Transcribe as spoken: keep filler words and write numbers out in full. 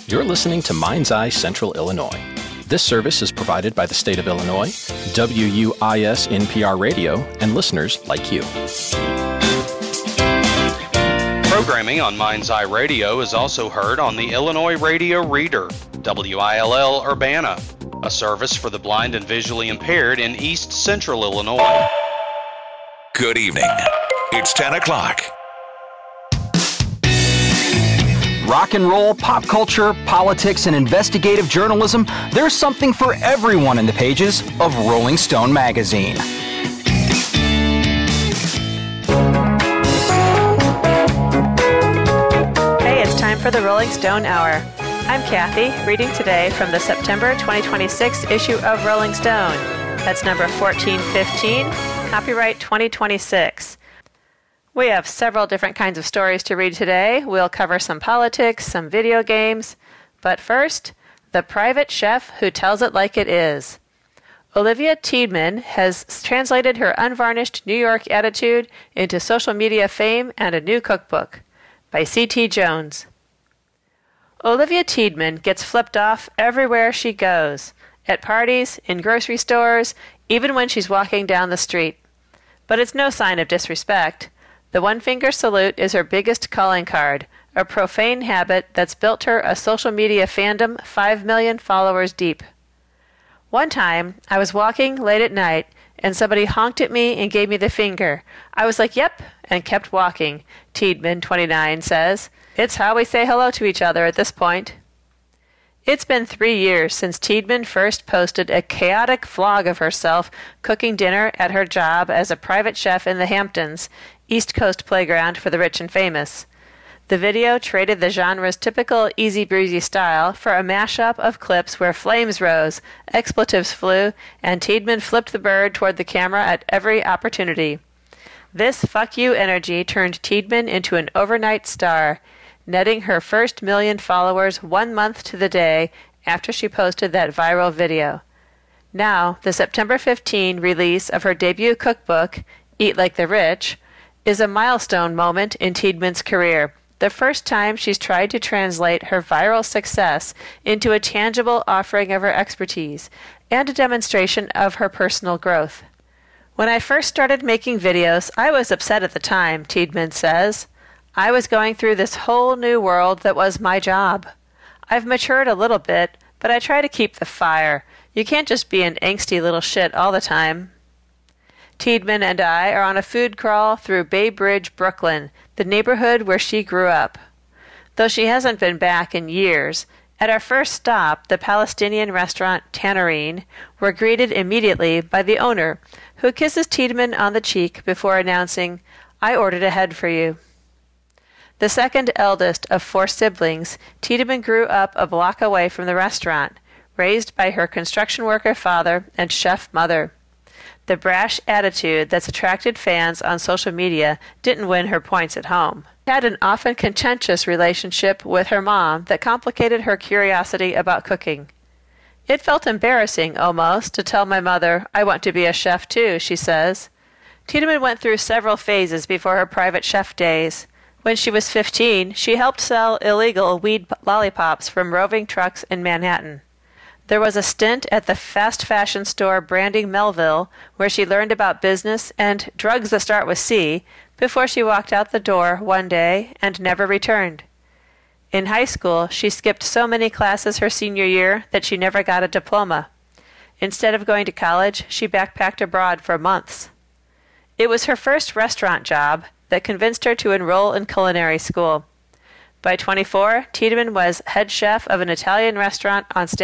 You're listening to Mind's Eye Central Illinois. This service is provided by the state of Illinois, W U I S N P R Radio, and listeners like you. Programming on Mind's Eye Radio is also heard on the Illinois Radio Reader, W I L L Urbana, a service for the blind and visually impaired in East Central Illinois. Good evening. It's ten o'clock. Rock and roll, pop culture, politics, and investigative journalism, there's something for everyone in the pages of Rolling Stone magazine. Hey, it's time for the Rolling Stone Hour. I'm Kathy, reading today from the September twenty twenty-six issue of Rolling Stone. That's number fourteen fifteen, copyright twenty twenty-six. We have several different kinds of stories to read today. We'll cover some politics, some video games. But first, the private chef who tells it like it is. Olivia Tiedemann has translated her unvarnished New York attitude into social media fame and a new cookbook. By C T Jones. Olivia Tiedemann gets flipped off everywhere she goes. At parties, in grocery stores, even when she's walking down the street. But it's no sign of disrespect. The one-finger salute is her biggest calling card, a profane habit that's built her a social media fandom five million followers deep. One time, I was walking late at night, and somebody honked at me and gave me the finger. I was like, yep, and kept walking, Tiedemann, twenty-nine, says. It's how we say hello to each other at this point. It's been three years since Tiedemann first posted a chaotic vlog of herself cooking dinner at her job as a private chef in the Hamptons, East Coast playground for the rich and famous. The video traded the genre's typical easy-breezy style for a mashup of clips where flames rose, expletives flew, and Tiedemann flipped the bird toward the camera at every opportunity. This fuck you energy turned Tiedemann into an overnight star, netting her first million followers one month to the day after she posted that viral video. Now, the September fifteenth release of her debut cookbook, Eat Like the Rich, is a milestone moment in Tiedemann's career, the first time she's tried to translate her viral success into a tangible offering of her expertise and a demonstration of her personal growth. When I first started making videos, I was upset at the time, Tiedemann says. I was going through this whole new world that was my job. I've matured a little bit, but I try to keep the fire. You can't just be an angsty little shit all the time. Tiedemann and I are on a food crawl through Bay Bridge, Brooklyn, the neighborhood where she grew up. Though she hasn't been back in years, at our first stop, the Palestinian restaurant Tannerine, we're greeted immediately by the owner, who kisses Tiedemann on the cheek before announcing, I ordered ahead for you. The second eldest of four siblings, Tiedemann grew up a block away from the restaurant, raised by her construction worker father and chef mother. The brash attitude that's attracted fans on social media didn't win her points at home. She had an often contentious relationship with her mom that complicated her curiosity about cooking. It felt embarrassing, almost, to tell my mother, I want to be a chef too, she says. Tiedemann went through several phases before her private chef days. When she was fifteen, she helped sell illegal weed lollipops from roving trucks in Manhattan. There was a stint at the fast fashion store Branding Melville, where she learned about business and drugs that start with C, before she walked out the door one day and never returned. In high school, she skipped so many classes her senior year that she never got a diploma. Instead of going to college, she backpacked abroad for months. It was her first restaurant job that convinced her to enroll in culinary school. By twenty-four, Tiedemann was head chef of an Italian restaurant on Staten